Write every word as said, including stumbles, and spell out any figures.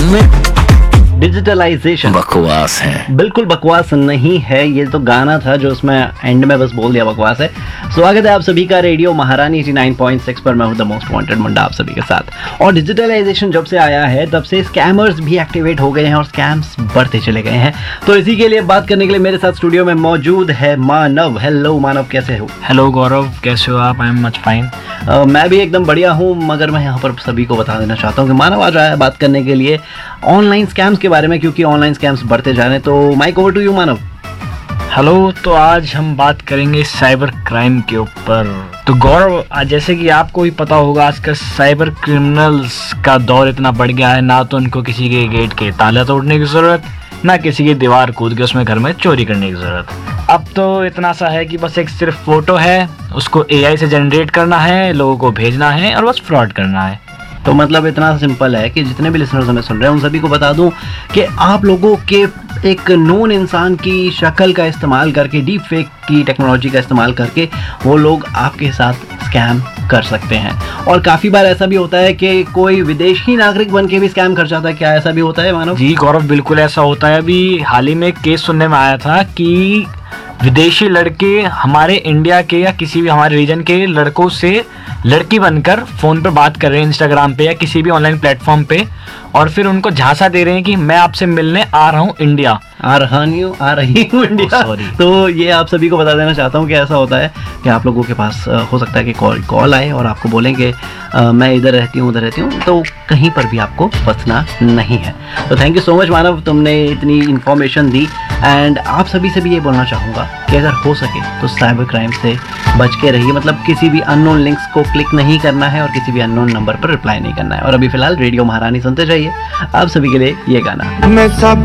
में डिजिटलाइजेशन बकवास है। बिल्कुल बकवास नहीं है, ये तो गाना था जो उसमें एंड में बस बोल दिया बकवास है। स्वागत है आप सभी का रेडियो महारानी नवासी पॉइंट सिक्स पर। मैं हूं द मोस्ट वांटेड मुंडा आप सभी के साथ। और डिजिटलाइजेशन जब से आया है तब से स्कैमर्स भी एक्टिवेट हो गए हैं और स्कैम्स बढ़ते चले गए हैं। तो इसी के लिए बात करने के लिए मेरे साथ स्टूडियो में मौजूद है मानव। हेलो मानव, कैसे हो? हेलो गौरव, कैसे हो आप? I am much fine. मैं भी एकदम बढ़िया हूँ, मगर मैं यहाँ पर सभी को बता देना चाहता हूँ कि मानव आज आया है बात करने के लिए ऑनलाइन स्कैम्स के बारे में, क्योंकि ऑनलाइन स्कैम्स बढ़ते जा रहे हैं। तो mic over to you Manav. Hello, तो आज हम बात करेंगे साइबर क्राइम के ऊपर। तो गौरव, आज जैसे कि आपको भी पता होगा, आजकल साइबर क्रिमिनल्स का दौर इतना बढ़ गया है, ना तो उनको किसी के गेट के ताला तोड़ने की ज़रूरत, ना किसी की दीवार कूद के उसमें घर में चोरी करने की ज़रूरत। अब तो इतना सा है कि बस एक सिर्फ फोटो है, उसको एआई से जनरेट करना है, लोगों को भेजना है और बस फ्रॉड करना है। तो मतलब इतना सिंपल है कि जितने भी लिसनर्स हमें सुन रहे हैं उन सभी को बता दूं कि आप लोगों के एक नोन इंसान की शक्ल का इस्तेमाल करके, डीप फेक की टेक्नोलॉजी का इस्तेमाल करके वो लोग आपके साथ स्कैम कर सकते हैं। और काफ़ी बार ऐसा भी होता है कि कोई विदेशी नागरिक बन के भी स्कैम कर जाता है। क्या ऐसा भी होता है मानव? जी गौरव, बिल्कुल ऐसा होता है। अभी हाल ही में एक केस सुनने में आया था कि विदेशी लड़के हमारे इंडिया के या किसी भी हमारे रीजन के लड़कों से लड़की बनकर फ़ोन पर बात कर रहे हैं, इंस्टाग्राम पे या किसी भी ऑनलाइन प्लेटफॉर्म पे, और फिर उनको झांसा दे रहे हैं कि मैं आपसे मिलने आ रहा हूँ इंडिया। आ रहा नहीं हूँ, आ रही हूँ इंडिया। सॉरी। तो ये आप सभी को बता देना चाहता हूँ कि ऐसा होता है कि आप लोगों के पास हो सकता है कि कॉल कॉल आए और आपको बोलें कि मैं इधर रहती हूँ उधर रहती हूँ, तो कहीं पर भी आपको फंसना नहीं है। तो थैंक यू सो मच मानव, तुमने इतनी इन्फॉर्मेशन दी। एंड आप सभी से भी ये बोलना चाहूँगा कि अगर हो सके तो साइबर क्राइम से बच के रहिए। मतलब किसी भी अननोन लिंक्स को क्लिक नहीं करना है और किसी भी अननोन नंबर पर रिप्लाई नहीं करना है। और अभी फिलहाल रेडियो महारानी सुनते जाइए। आप सभी के लिए ये गाना। मैं सब